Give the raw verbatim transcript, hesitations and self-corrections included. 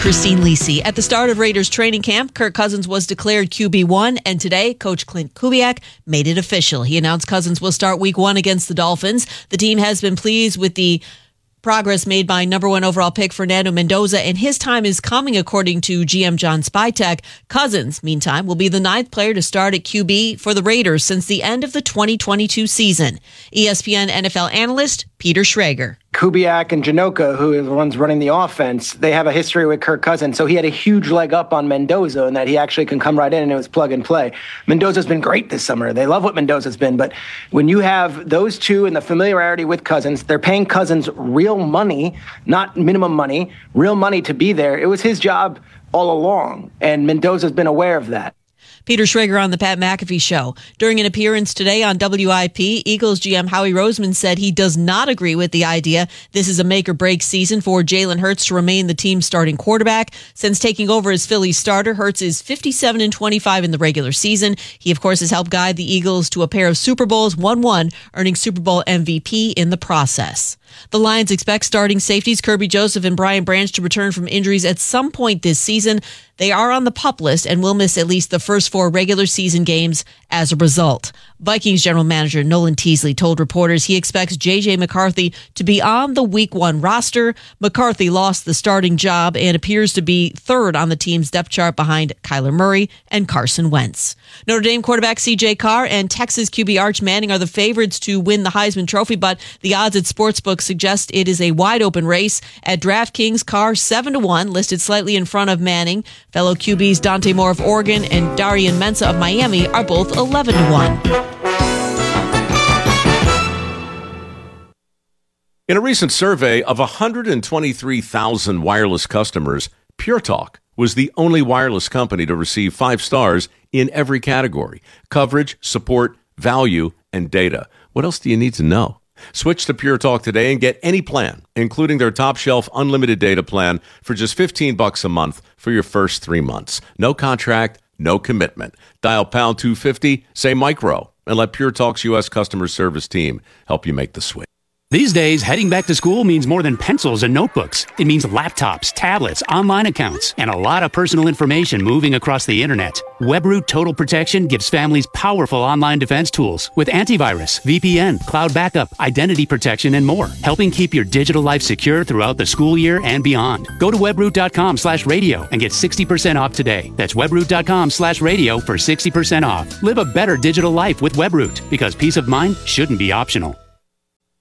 Christine Lisi. At the start of Raiders training camp, Kirk Cousins was declared Q B one, and today, Coach Clint Kubiak made it official. He announced Cousins will start week one against the Dolphins. The team has been pleased with the progress made by number one overall pick Fernando Mendoza, and his time is coming, according to G M John Spytek. Cousins, meantime, will be the ninth player to start at Q B for the Raiders since the end of the twenty twenty-two season. E S P N N F L analyst Peter Schrager. Kubiak and Janoka, who are the ones running the offense, they have a history with Kirk Cousins, so he had a huge leg up on Mendoza in that he actually can come right in and it was plug and play. Mendoza's been great this summer. They love what Mendoza's been, but when you have those two and the familiarity with Cousins, they're paying Cousins real money, not minimum money, real money to be there. It was his job all along, and Mendoza's been aware of that. Peter Schrager on the Pat McAfee Show. During an appearance today on W I P, Eagles G M Howie Roseman said he does not agree with the idea this is a make-or-break season for Jalen Hurts to remain the team's starting quarterback. Since taking over as Phillies starter, Hurts is fifty-seven and twenty-five in the regular season. He, of course, has helped guide the Eagles to a pair of Super Bowls, one one, earning Super Bowl M V P in the process. The Lions expect starting safeties Kirby Joseph and Brian Branch to return from injuries at some point this season. They are on the PUP list and will miss at least the first four regular season games as a result. Vikings general manager Nolan Teasley told reporters he expects J J McCarthy to be on the week one roster. McCarthy lost the starting job and appears to be third on the team's depth chart behind Kyler Murray and Carson Wentz. Notre Dame quarterback C J Carr and Texas Q B Arch Manning are the favorites to win the Heisman Trophy, but the odds at Sportsbook suggest it is a wide open race. At DraftKings, Carr seven to one, listed slightly in front of Manning. Fellow Q Bs Dante Moore of Oregon and Darian Mensah of Miami are both eleven to one. In a recent survey of one hundred twenty-three thousand wireless customers, Pure Talk was the only wireless company to receive five stars in every category: coverage, support, value, and data. What else do you need to know? Switch to Pure Talk today and get any plan, including their top shelf unlimited data plan, for just fifteen bucks a month for your first three months. No contract, no commitment. Dial pound two fifty, say micro, and let Pure Talk's U S customer service team help you make the switch. These days, heading back to school means more than pencils and notebooks. It means laptops, tablets, online accounts, and a lot of personal information moving across the internet. WebRoot Total Protection gives families powerful online defense tools with antivirus, V P N, cloud backup, identity protection, and more, helping keep your digital life secure throughout the school year and beyond. Go to webroot.com slash radio and get sixty percent off today. That's webroot.com slash radio for sixty percent off. Live a better digital life with WebRoot, because peace of mind shouldn't be optional.